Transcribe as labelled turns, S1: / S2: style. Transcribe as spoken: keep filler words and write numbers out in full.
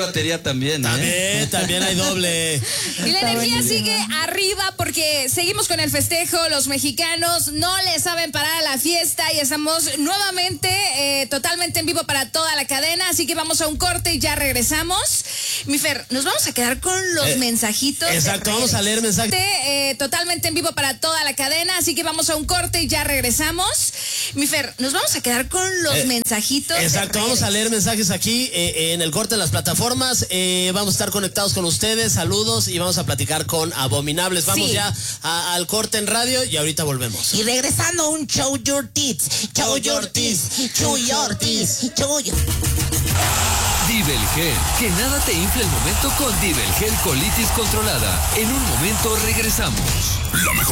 S1: batería también, ¿eh?
S2: También, también hay doble.
S3: Y la energía sigue arriba porque seguimos con el festejo. Los mexicanos no le saben parar a la fiesta y estamos nuevamente eh, totalmente en vivo para toda la cadena. Así que vamos a un corte y ya regresamos. Mi Fer, nos vamos a quedar con los eh, mensajitos.
S2: Exacto, vamos a leer mensajes.
S3: Eh, totalmente en vivo para toda la cadena. Así que vamos a un corte y ya regresamos. Mi Fer, nos vamos a quedar con los eh, mensajitos.
S2: Exacto, vamos a leer mensajes aquí eh, en el corte de las plataformas. Eh, vamos a estar conectados con ustedes. Saludos y vamos a platicar con Abominables. Vamos sí. ya a, al corte en radio y ahorita volvemos.
S4: Y regresando un Show Your Tits. Show Your Tits. Show Your Tits. Show Your
S5: Divelgel, que nada te infle el momento con Divelgel colitis controlada. En un momento regresamos.
S6: La mejor